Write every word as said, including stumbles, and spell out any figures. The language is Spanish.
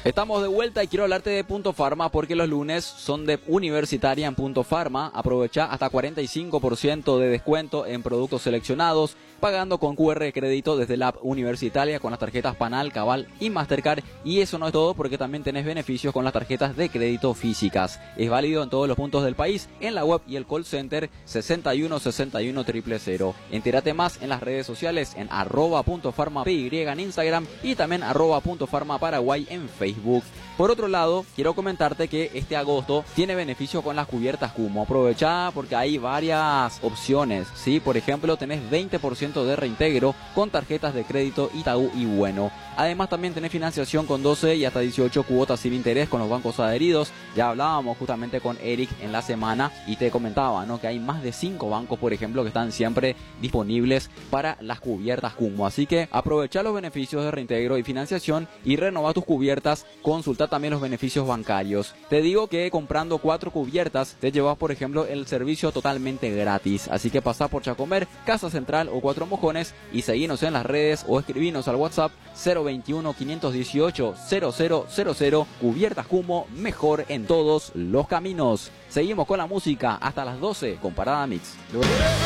Estamos de vuelta y quiero hablarte de Punto Pharma porque los lunes son de Universitaria en Punto Pharma. Aprovecha hasta cuarenta y cinco por ciento de descuento en productos seleccionados, pagando con Q R de crédito desde la app Universitaria con las tarjetas Panal, Cabal y Mastercard. Y eso no es todo, porque también tenés beneficios con las tarjetas de crédito físicas. Es válido en todos los puntos del país, en la web y el call center sesenta y uno sesenta y uno cero cero cero. Entérate más en las redes sociales en arroba punto farma py en Instagram y también arroba punto farma Paraguay en Facebook. Por otro lado, quiero comentarte que este agosto tiene beneficio con las cubiertas Kumo. Aprovecha porque hay varias opciones, ¿sí? Por ejemplo, tenés veinte por ciento de reintegro con tarjetas de crédito Itaú y Bueno. Además, también tenés financiación con doce y hasta dieciocho cuotas sin interés con los bancos adheridos. Ya hablábamos justamente con Eric en la semana y te comentaba, ¿no?, que hay más de cinco bancos, por ejemplo, que están siempre disponibles para las cubiertas Kumo. Así que aprovecha los beneficios de reintegro y financiación y renova tus cubiertas. Consulta también los beneficios bancarios. Te digo que comprando cuatro cubiertas te llevas, por ejemplo, el servicio totalmente gratis. Así que pasa por Chacomer, Casa Central o Cuatro Mojones y seguinos en las redes o escribinos al WhatsApp cero veintiuno, quinientos dieciocho, cero cero cero cero. Cubiertas Kumo, mejor en todos los caminos. Seguimos con la música hasta las doce con Parada Mix.